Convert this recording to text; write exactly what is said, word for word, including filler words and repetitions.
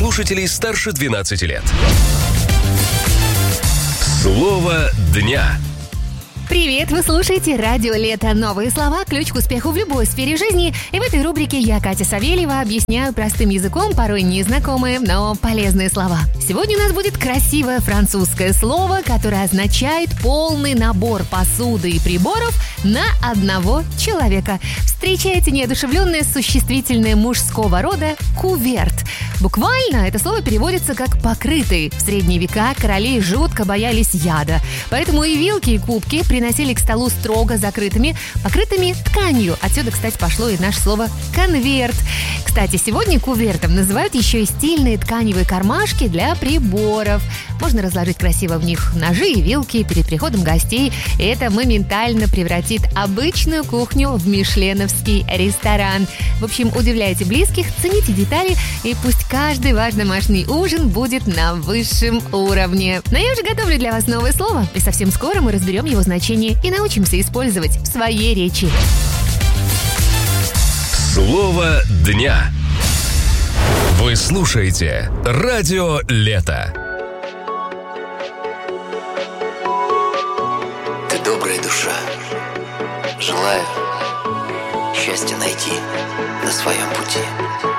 слушателей старше двенадцати лет. Слово дня. Привет! Вы слушаете «Радио Лето». Новые слова – ключ к успеху в любой сфере жизни. И в этой рубрике я, Катя Савельева, объясняю простым языком порой незнакомые, но полезные слова. Сегодня у нас будет красивое французское слово, которое означает полный набор посуды и приборов на одного человека. Встречайте неодушевленное существительное мужского рода «куверт». Буквально это слово переводится как «покрытый». В средние века короли жутко боялись яда, поэтому и вилки, и кубки приносили к столу строго закрытыми, покрытыми тканью. Отсюда, кстати, пошло и наше слово «конверт». Кстати, сегодня кувертом называют еще и стильные тканевые кармашки для приборов. Можно разложить красиво в них ножи и вилки перед приходом гостей, и это моментально превратит обычную кухню в мишленовский ресторан. В общем, удивляйте близких, цените детали, и пусть каждый ваш домашний ужин будет на высшем уровне. Но я уже готовлю для вас новое слово, и совсем скоро мы разберем его значение и научимся использовать в своей речи. Слово дня. Вы слушаете «Радио Лето». Ты добрая душа. Желаю счастья найти на своем пути.